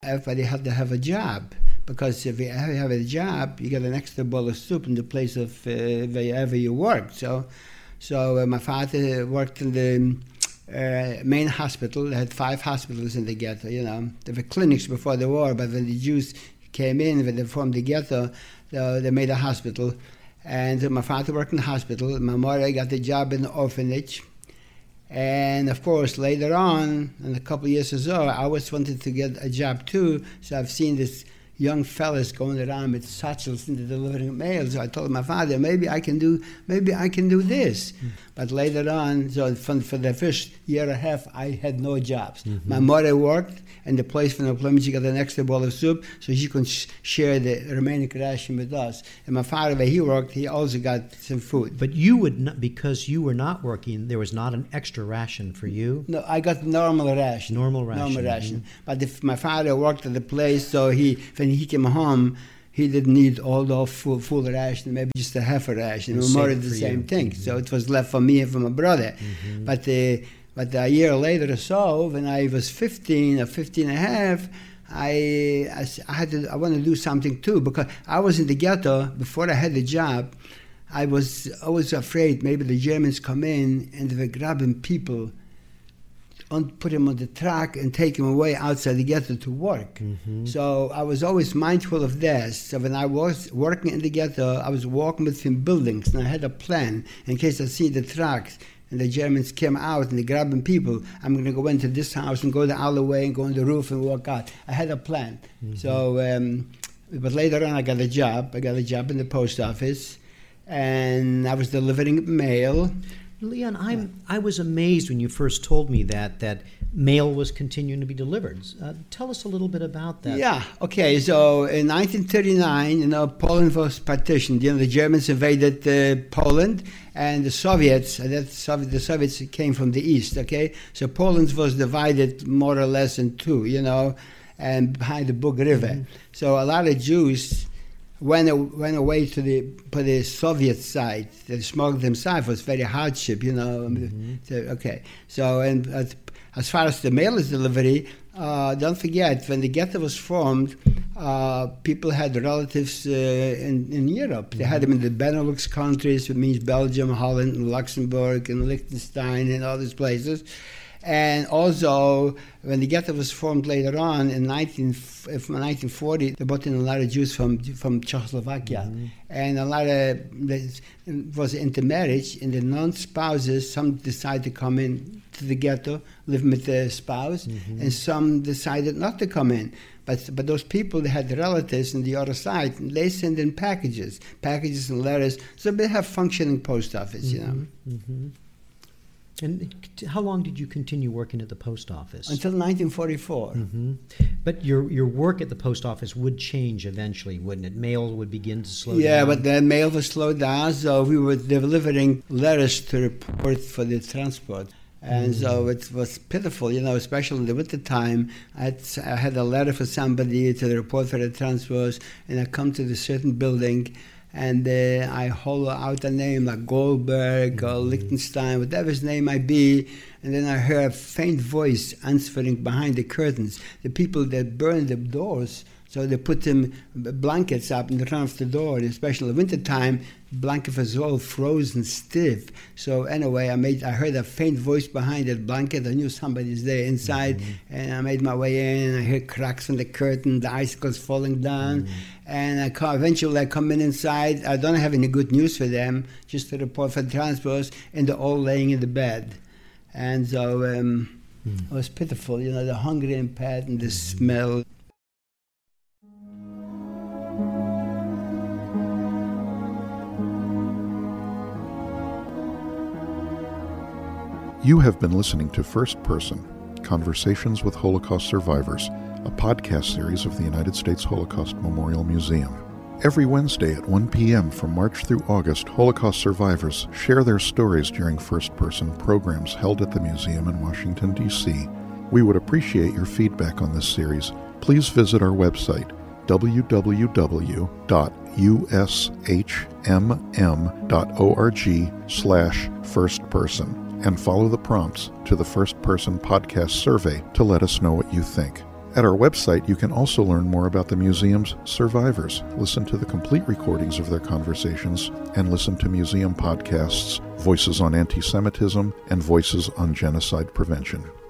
everybody had to have a job, because if you have a job, you get an extra bowl of soup in the place of wherever you worked. So my father worked in the main hospital. They had 5 hospitals in the ghetto. There were clinics before the war, but when the Jews came in, when they formed the ghetto, they made a hospital. And my father worked in the hospital. My mother got a job in the orphanage. And of course, later on, in a couple of years or so, I always wanted to get a job too. So I've seen this young fellas going around with satchels and delivering mail. So I told my father, maybe I can do this. But later on, so for the first year and a half, I had no jobs. My mother worked, and the place for employment, she got an extra bowl of soup, so she could share the remaining ration with us. And my father, where he worked, he also got some food. But you would not, because you were not working, there was not an extra ration for you? No, I got normal ration. Normal ration. But if my father worked at the place, so when he came home, he didn't need all the full ration, maybe just a half a ration. We more did the same thing. So it was left for me and for my brother. But a year later or so, when I was 15 or 15 and a half, I wanted to do something too, because I was in the ghetto before I had the job. I was always afraid maybe the Germans come in and they were grabbing people, put him on the truck and take him away outside the ghetto to work. So I was always mindful of this. So when I was working in the ghetto, I was walking between buildings, and I had a plan in case I see the trucks and the Germans came out and they're grabbing people. I'm going to go into this house and go the alleyway and go on the roof and walk out. I had a plan. So, but later on I got a job. I got a job in the post office, and I was delivering mail. Leon, I was amazed when you first told me that mail was continuing to be delivered. Tell us a little bit about that. Yeah, okay. So in 1939, Poland was partitioned. The Germans invaded Poland, and the Soviets came from the east, okay? So Poland was divided more or less in two, and behind the Bug River. So a lot of Jews went away to the Soviet side. They smuggled them south. It was very hardship, Okay. So, and as far as the mail delivery, don't forget, when the ghetto was formed, people had relatives in Europe. They had them in the Benelux countries, which means Belgium, Holland, and Luxembourg, and Liechtenstein, and all these places. And also, when the ghetto was formed later on in 1940, they brought in a lot of Jews from Czechoslovakia. And a lot of it was intermarriage, and the non-spouses, some decided to come in to the ghetto, live with their spouse, and some decided not to come in. But those people, they had relatives on the other side, and they sent in packages and letters, so they have functioning post office, And how long did you continue working at the post office? Until 1944. But your work at the post office would change eventually, wouldn't it? Mail would begin to slow down. Yeah, but the mail was slowed down, so we were delivering letters to report for the transport. And so it was pitiful, especially in the winter time. I had a letter for somebody to report for the transport, and I come to the certain building, and I hollow out a name like Goldberg or Liechtenstein, whatever his name might be, and then I hear a faint voice answering behind the curtains. The people that burned the doors, so they put them blankets up in front of the door, especially in the wintertime, blanket was all frozen stiff. So anyway, I heard a faint voice behind that blanket. I knew somebody's there inside, and I made my way in. I heard cracks in the curtain, the icicles falling down, and eventually I come inside. I don't have any good news for them, just to report for the transports, and they're all laying in the bed. And so it was pitiful, the hunger impact and the smell. You have been listening to First Person, Conversations with Holocaust Survivors, a podcast series of the United States Holocaust Memorial Museum. Every Wednesday at 1 p.m. from March through August, Holocaust survivors share their stories during first-person programs held at the museum in Washington, D.C. We would appreciate your feedback on this series. Please visit our website, www.ushmm.org/firstperson, and follow the prompts to the First Person Podcast survey to let us know what you think. At our website, you can also learn more about the museum's survivors, listen to the complete recordings of their conversations, and listen to museum podcasts, Voices on Anti-Semitism and Voices on Genocide Prevention.